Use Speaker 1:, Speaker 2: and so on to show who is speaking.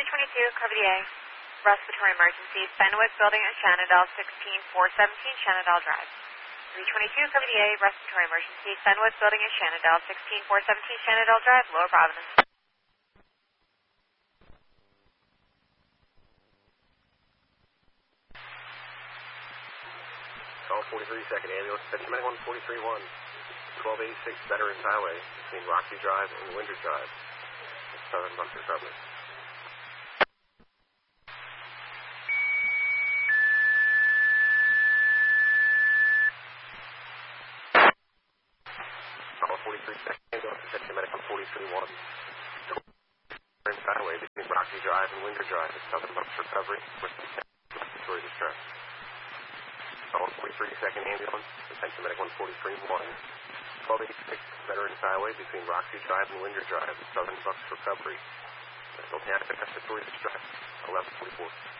Speaker 1: 322, cover the A. Respiratory emergency, Fenwick Building at Shenandoah, 16417 Shenandoah Drive. 322, cover the A. Respiratory emergency, Fenwick Building at Shenandoah, 16417 Shenandoah Drive, Lower Providence.
Speaker 2: Call 43 2nd Ambulance, attention medic 1431, 1286 Veterans Highway, between Roxy Drive and Winter Drive, Southern Bucks Recovery. Call 43 2nd Ambulance, attention medic 1431, Veterans Highway, between Roxy Drive and Winter Drive, Southern Bucks Recovery, with respiratory distress. Call 43 2nd Ambulance, attention medic 1431, 1286 Veterans Highway between Roxy Drive and Winter Drive, Southern Bucks Recovery. Mental panic and respiratory distress, 1144.